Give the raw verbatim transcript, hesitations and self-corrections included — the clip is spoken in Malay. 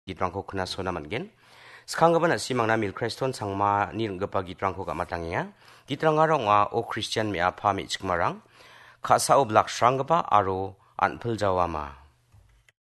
gitrangko knasona mangen. Skanggaban asimangna mil Kriston sangma nirnggepa gitrangko gamatangya. Gitrangarong a o Christian mi apa mi chikmarang. Kasao blak sranggaba aro anpil jawama.